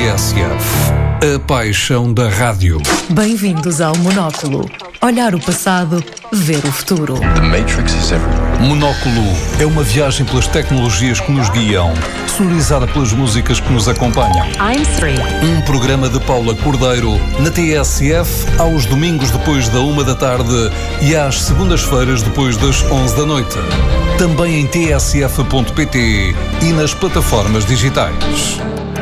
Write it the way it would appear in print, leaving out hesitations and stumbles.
TSF, a paixão da rádio. Bem-vindos ao Monóculo. Olhar o passado, ver o futuro. The Matrix is everywhere. Monóculo é uma viagem pelas tecnologias que nos guiam, sonorizada pelas músicas que nos acompanham. I'm Three. Um programa de Paula Cordeiro na TSF aos domingos depois da 1 da tarde e às segundas-feiras depois das 11 da noite. Também em tsf.pt e nas plataformas digitais.